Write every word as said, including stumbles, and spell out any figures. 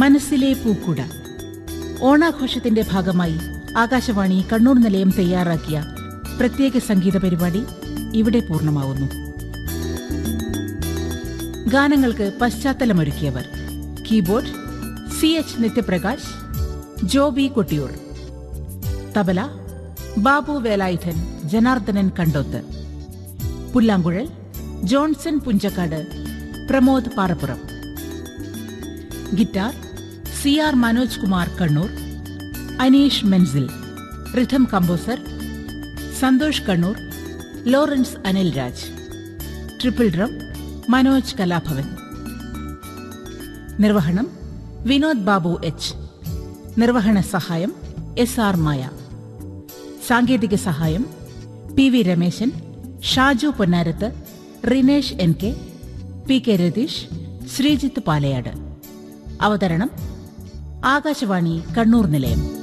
മനസ്സിലെ പൂക്കുട. ഓണാഘോഷത്തിന്റെ ഭാഗമായി ആകാശവാണി കണ്ണൂർ നിലയം തയ്യാറാക്കിയ പ്രത്യേക സംഗീത പരിപാടി ഇവിടെ പൂർണ്ണമാവുന്നു. ഗാനങ്ങൾക്ക് പശ്ചാത്തലമൊരുക്കിയവർ keyboard C H നിത്യപ്രകാശ്, Joby Kottiyoor. Tabla Babu Velayudhan, Janardhanan Kandoth. പുല്ലാങ്കുഴൽ Johnson Punchakkad, Pramod പാറപ്പുറം. Guitar C R Manoj Kumar Kannur, Aneesh മെൻസിൽ. Rhythm composer Santhosh Kannur, Lawrence Anil Raj. Triple drum Manoj Kalabhavan. നിർവഹണം വിനോദ് ബാബു എച്ച്. നിർവഹണ സഹായം എസ് ആർ മായ. സാങ്കേതിക സഹായം P V Rameshan, Shaju Ponnarath, Rinesh N K, P K Ratheesh, Sreejith Palayad. അവതരണം ആകാശവാണി കണ്ണൂർ നിലയം.